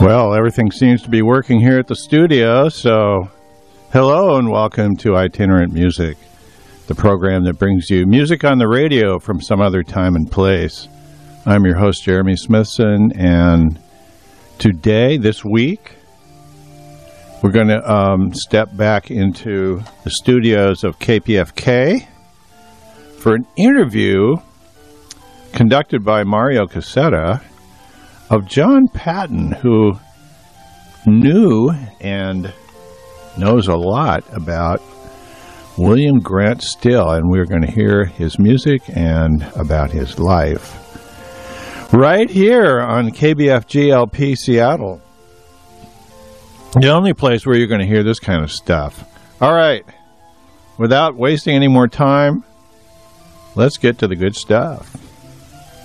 Well, everything seems to be working here at the studio, so hello and welcome to Itinerant Music, the program that brings you music on the radio from some other time and place. I'm your host, Jeremy Smithson, and today, this week, we're going to step back into the studios of KPFK for an interview conducted by Mario Cassetta of John Patton, who knew and knows a lot about William Grant Still, and we're going to hear his music and about his life right here on KBFG LP Seattle, the only place where you're going to hear this kind of stuff. All right, without wasting any more time, let's get to the good stuff.